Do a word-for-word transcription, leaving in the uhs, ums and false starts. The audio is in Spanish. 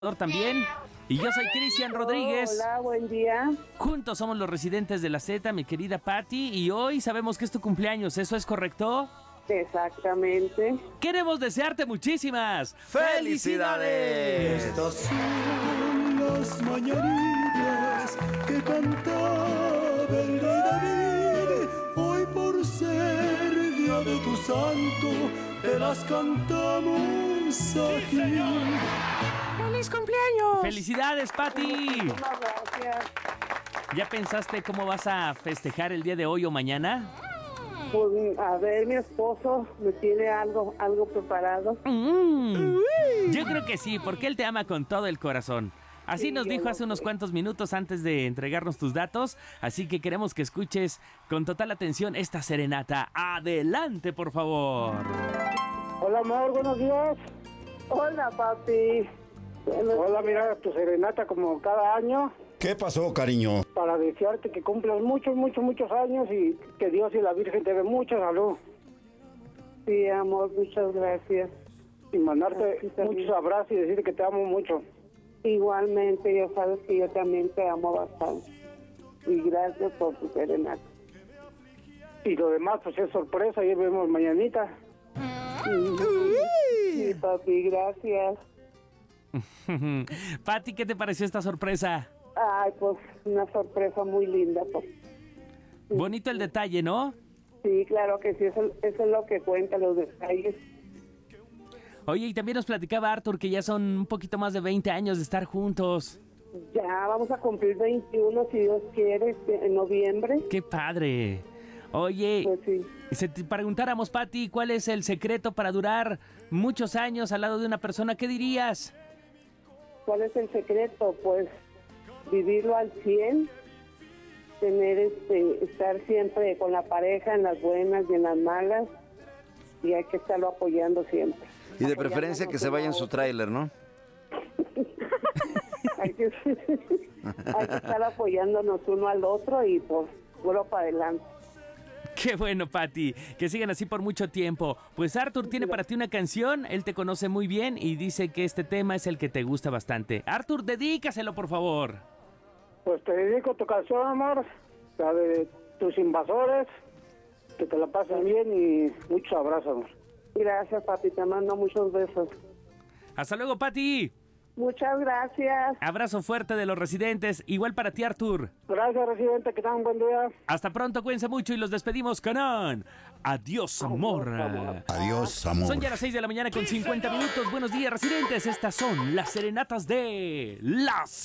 También. Y yo soy Cristian Rodríguez. Hola, buen día. Juntos somos los residentes de la Z, mi querida Patti. Y hoy sabemos que es tu cumpleaños, ¿eso es correcto? Exactamente. Queremos desearte muchísimas ¡felicidades! Estas son las mañanitas que cantaba el rey David. Hoy por ser día de tu santo, te las cantamos aquí. ¡Feliz cumpleaños! ¡Felicidades, Patti! Muchísimas gracias. ¿Ya pensaste cómo vas a festejar el día de hoy o mañana? Pues, a ver, mi esposo me tiene algo, algo preparado. Mm. Yo creo que sí, porque él te ama con todo el corazón. Así Sí, nos yo dijo lo hace unos sé. cuantos minutos antes de entregarnos tus datos, así que queremos que escuches con total atención esta serenata. Adelante, por favor. Hola, amor, buenos días. Hola, papi. Buenos Hola, días. mira, tu serenata como cada año ¿Qué pasó, cariño? para desearte que cumplas muchos, muchos, muchos años y que Dios y la Virgen te den mucha salud Sí, amor, muchas gracias. y mandarte Sí, también. muchos abrazos y decirte que te amo mucho. Igualmente, ya sabes que yo también te amo bastante. Y gracias por tu serenata. Y lo demás, pues es sorpresa, y vemos mañanita. Sí, papi, gracias. Patti, ¿qué te pareció esta sorpresa? Ay, pues una sorpresa muy linda, pues. Bonito el detalle, ¿no? Sí, claro que sí, eso, eso es lo que cuenta, los detalles. Oye, y también nos platicaba Arthur que ya son un poquito más de veinte años de estar juntos. Ya vamos a cumplir veintiuno, si Dios quiere, en noviembre. ¡Qué padre! Oye, Pues sí. si te preguntáramos, Patti, ¿cuál es el secreto para durar muchos años al lado de una persona? ¿Qué dirías? ¿Cuál es el secreto? Pues vivirlo al cien, tener este, estar siempre con la pareja en las buenas y en las malas, y hay que estarlo apoyando siempre. Y de preferencia que se vaya en su tráiler, ¿no? Hay que, hay que estar apoyándonos uno al otro y pues vuelo para adelante. ¡Qué bueno, Patti! Que sigan así por mucho tiempo. Pues Arthur tiene para ti una canción, él te conoce muy bien y dice que este tema es el que te gusta bastante. Arthur, dedícaselo, por favor. Pues te dedico tu canción, amor, la de tus invasores, que te la pasen bien y muchos abrazos, amor. Gracias, papi, te mando muchos besos. Hasta luego, Patti. Muchas gracias. Abrazo fuerte de los residentes, igual para ti, Arthur. Gracias, residente, que tengan un buen día. Hasta pronto, cuídense mucho y los despedimos con un Adiós, amor. Adiós, amor. Son ya las seis de la mañana con cincuenta minutos. Buenos días, residentes. Estas son las serenatas de las